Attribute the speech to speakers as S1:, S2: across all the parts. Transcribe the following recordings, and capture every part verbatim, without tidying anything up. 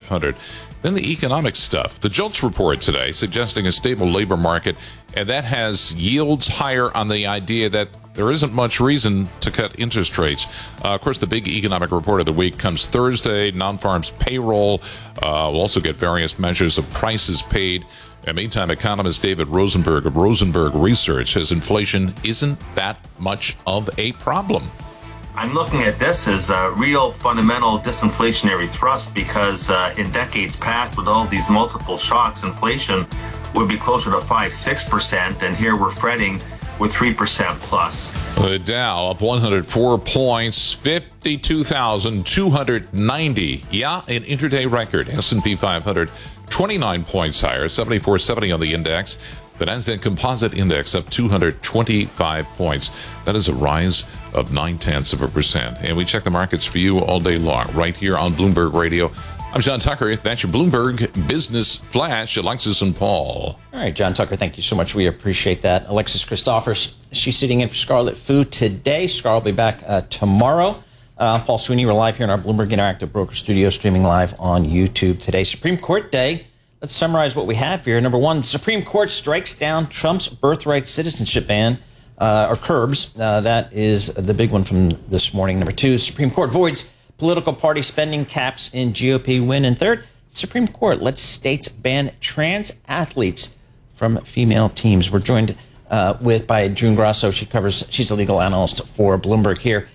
S1: hundred. Then the economic stuff. The JOLTS report today suggesting a stable labor market, and that has yields higher on the idea that there isn't much reason to cut interest rates. Uh, of course, the big economic report of the week comes Thursday. Non-farms payroll. Uh, we'll also get various measures of prices paid. And meantime, economist David Rosenberg of Rosenberg Research says inflation isn't that much of a problem.
S2: I'm looking at this as a real fundamental disinflationary thrust because uh, in decades past, with all these multiple shocks, inflation would be closer to five, six percent, and here we're fretting with three percent plus.
S1: The Dow up one hundred four points, fifty-two thousand two hundred ninety. Yeah, an intraday record. S and P five hundred, twenty-nine points higher, seventy-four seventy on the index. The Nasdaq Composite Index up two hundred twenty-five points. That is a rise of nine-tenths of a percent. And we check the markets for you all day long, right here on Bloomberg Radio. I'm John Tucker. That's your Bloomberg Business Flash. Alexis and Paul.
S3: All right, John Tucker, thank you so much. We appreciate that. Alexis Christophers, she's sitting in for Scarlet Fu today. Scar will be back uh, tomorrow. Uh, Paul Sweeney, we're live here in our Bloomberg Interactive Broker Studio, streaming live on YouTube today. Supreme Court Day. Let's summarize what we have here. Number one, the Supreme Court strikes down Trump's birthright citizenship ban, uh, or curbs. Uh, that is the big one from this morning. Number two, the Supreme Court voids political party spending caps in G O P win. And third, the Supreme Court lets states ban trans athletes from female teams. We're joined uh, with by June Grasso. She covers, she's a legal analyst for Bloomberg here.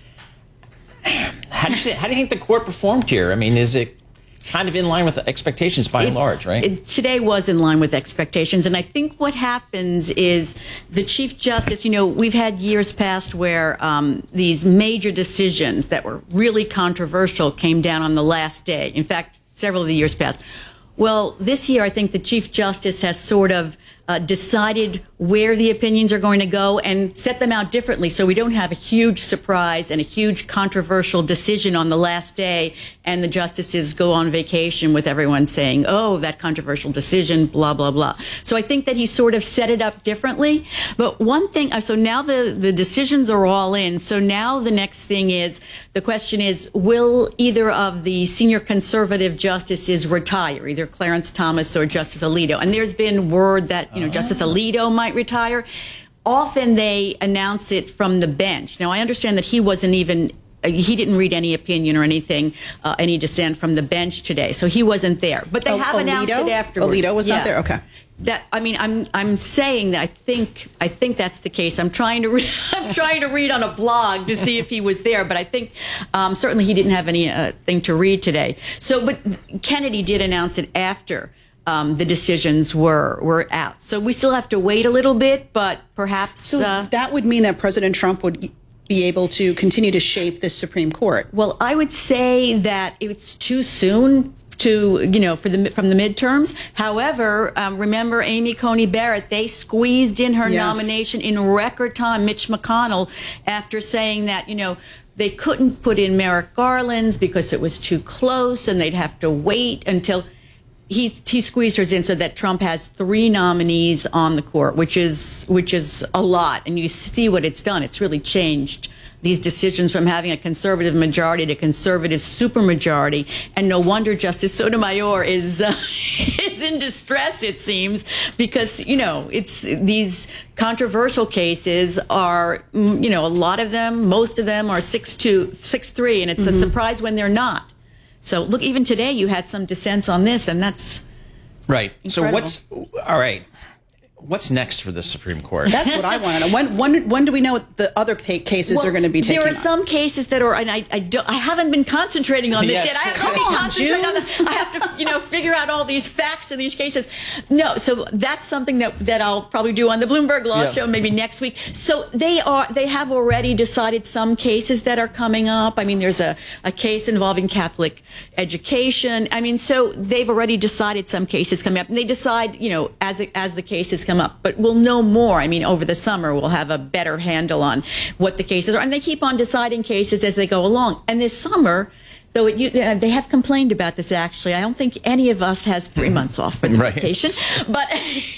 S3: How do you, how do you think the court performed here? I mean, is it kind of in line with expectations by
S4: it's,
S3: and large, right?
S4: It, today was in line with expectations. And I think what happens is the Chief Justice, you know, we've had years past where um, these major decisions that were really controversial came down on the last day. In fact, several of the years past. Well, this year, I think the Chief Justice has sort of uh, decided where the opinions are going to go and set them out differently so we don't have a huge surprise and a huge controversial decision on the last day and the justices go on vacation with everyone saying, oh, that controversial decision, blah, blah, blah. So I think that he sort of set it up differently. But one thing, so now the, the decisions are all in. So now the next thing is, the question is, will either of the senior conservative justices retire, either Clarence Thomas or Justice Alito? And there's been word that, you know, oh. Justice Alito might retire. Often they announce it from the bench. Now, I understand that he wasn't even, uh, he didn't read any opinion or anything, uh, any dissent from the bench today. So he wasn't there. But they
S5: oh,
S4: have
S5: Alito?
S4: announced it afterwards.
S5: Alito was
S4: yeah.
S5: not there? Okay.
S4: That, I mean, I'm I'm saying that I think I think that's the case. I'm trying to read, I'm trying to read on a blog to see if he was there, but I think um, certainly he didn't have anything uh, thing to read today. So, but Kennedy did announce it after um, the decisions were were out. So we still have to wait a little bit, but perhaps
S5: so
S4: uh,
S5: that would mean that President Trump would be able to continue to shape this Supreme Court.
S4: Well, I would say that it's too soon to, you know, for the from the midterms. However, um, remember Amy Coney Barrett, they squeezed in her
S5: yes.
S4: nomination in record time. Mitch McConnell, after saying that, you know, they couldn't put in Merrick Garland's because it was too close and they'd have to wait until he he squeezed hers in so that Trump has three nominees on the court, which is which is a lot. And you see what it's done. It's really changed these decisions from having a conservative majority to conservative supermajority. And no wonder Justice Sotomayor is uh, is in distress, it seems, because, you know, it's these controversial cases are, you know, a lot of them, most of them are six two, six three, and it's mm-hmm. a surprise when they're not. So look, even today you had some dissents on this, and that's
S3: right.
S4: Incredible.
S3: So what's all right? What's next for the Supreme Court?
S5: That's what I want to know. When, when, when do we know what the other ta- cases
S4: well,
S5: are going to be taken
S4: There are
S5: on?
S4: some cases that are, and I, I, don't, I haven't been concentrating on this
S3: yes.
S4: yet. I have
S5: Come
S4: to be
S5: on,
S4: concentrating
S5: June.
S4: on the, I have to, you know, figure out all these facts in these cases. No, so that's something that, that I'll probably do on the Bloomberg Law
S3: yeah.
S4: Show maybe next week. So they are, they have already decided some cases that are coming up. I mean, there's a, a case involving Catholic education. I mean, so they've already decided some cases coming up, and they decide, you know, as as the cases come up. But we'll know more. I mean, over the summer, we'll have a better handle on what the cases are. And they keep on deciding cases as they go along. And this summer, though it, you, they have complained about this, actually. I don't think any of us has three months off for the
S3: right.
S4: vacation. But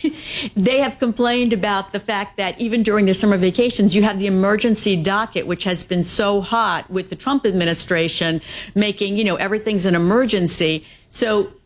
S4: they have complained about the fact that even during the summer vacations, you have the emergency docket, which has been so hot with the Trump administration, making, you know, everything's an emergency. So